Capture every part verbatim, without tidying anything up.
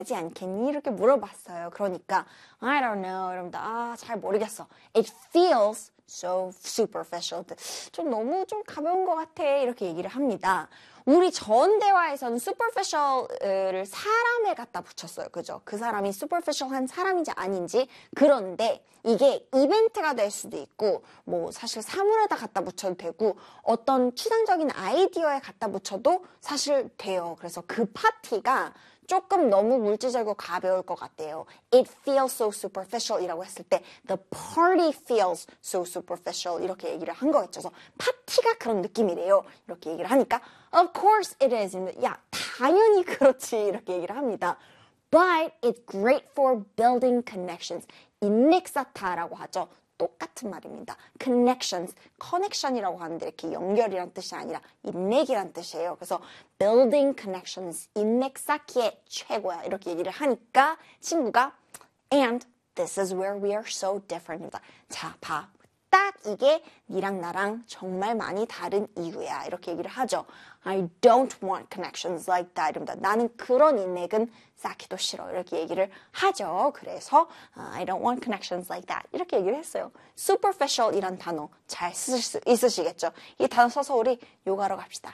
되지 않겠니? 이렇게 물어봤어요. 그러니까 I don't know. 이러면 아, 잘 모르겠어. It feels so superficial. 좀 너무 좀 가벼운 것 같아. 이렇게 얘기를 합니다. 우리 전 대화에서는 superficial을 사람에 갖다 붙였어요. 그죠? 그 사람이 superficial한 사람인지 아닌지. 그런데 이게 이벤트가 될 수도 있고 뭐 사실 사물에다 갖다 붙여도 되고 어떤 추상적인 아이디어에 갖다 붙여도 사실 돼요. 그래서 그 파티가 조금 너무 물질적이고 가벼울 것 같대요. It feels so superficial 이라고 했을 때 The party feels so superficial 이렇게 얘기를 한 거겠죠. 그래서 파티가 그런 느낌이래요. 이렇게 얘기를 하니까 Of course it is. 야, 당연히 그렇지. 이렇게 얘기를 합니다. But it's great for building connections. 인맥사타라고 하죠. 똑같은 말입니다. Connections, connection이라고 하는데 이렇게 연결이란 뜻이 아니라 인맥이란 뜻이에요. 그래서 building connections, 인맥 쌓기에 최고야. 이렇게 얘기를 하니까 친구가 And this is where we are so different. 자, 봐. 딱 이게 니랑 나랑 정말 많이 다른 이유야. 이렇게 얘기를 하죠. I don't want connections like that. 이럽니다. 나는 그런 인맥은 쌓기도 싫어. 이렇게 얘기를 하죠. 그래서 uh, I don't want connections like that. 이렇게 얘기를 했어요. superficial 이란 단어 잘 쓰실 수 있으시겠죠? 이 단어 써서 우리 요가하러 갑시다.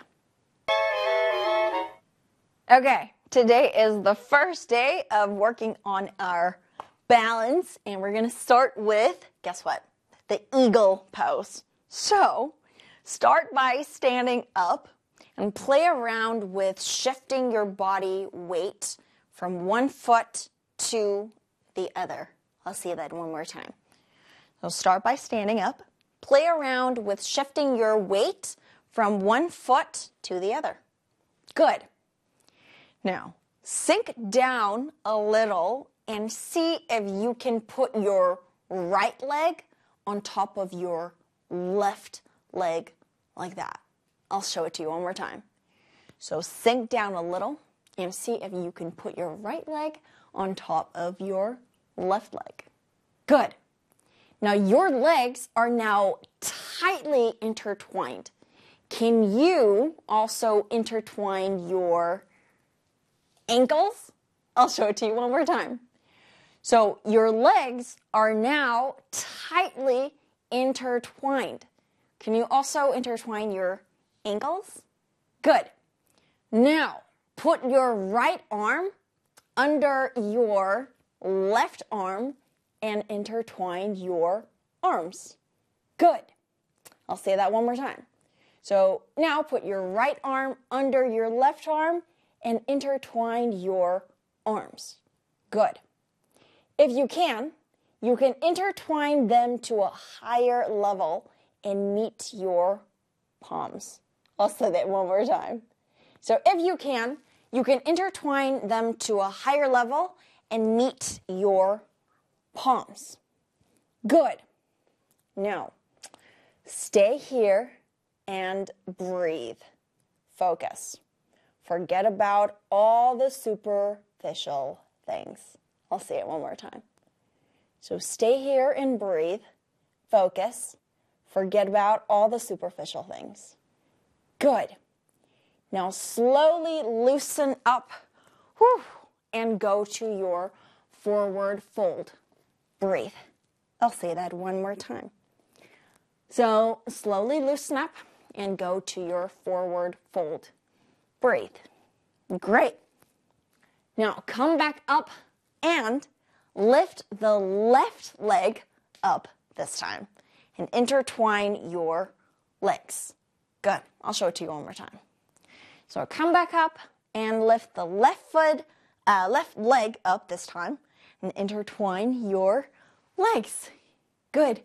Okay, today is the first day of working on our balance and we're going to start with, guess what? The eagle pose. So, start by standing up and play around with shifting your body weight from one foot to the other. I'll say that one more time. So, start by standing up. Play around with shifting your weight from one foot to the other. Good. Now, sink down a little and see if you can put your right leg on top of your left leg like that. I'll show it to you one more time. So sink down a little and see if you can put your right leg on top of your left leg. Good. Now your legs are now tightly intertwined. Can you also intertwine your ankles? I'll show it to you one more time. So your legs are now tightly intertwined. Can you also intertwine your ankles? Good. Now, put your right arm under your left arm and intertwine your arms. Good. I'll say that one more time. So now put your right arm under your left arm and intertwine your arms. Good. If you can, you can intertwine them to a higher level and meet your palms. I'll say that one more time. So if you can, you can intertwine them to a higher level and meet your palms. Good. Now, stay here and breathe. Focus. Forget about all the superficial things. I'll say it one more time. So stay here and breathe. Focus. Forget about all the superficial things. Good. Now slowly loosen up whew, and go to your forward fold. Breathe. I'll say that one more time. So slowly loosen up and go to your forward fold. Breathe. Great. Now come back up and lift the left leg up this time and intertwine your legs. Good. I'll show it to you one more time. So come back up and lift the left foot, uh, left leg up this time and intertwine your legs. Good.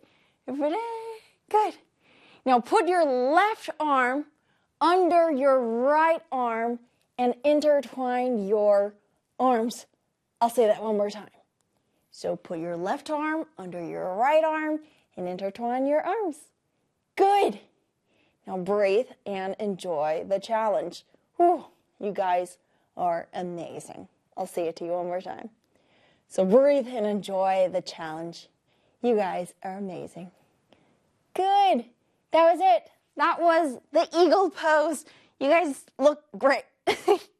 Good. Now put your left arm under your right arm and intertwine your arms. I'll say that one more time. So put your left arm under your right arm and intertwine your arms. Good. Now breathe and enjoy the challenge. Whew, you guys are amazing. I'll say it to you one more time. So breathe and enjoy the challenge. You guys are amazing. Good. That was it. That was the eagle pose. You guys look great.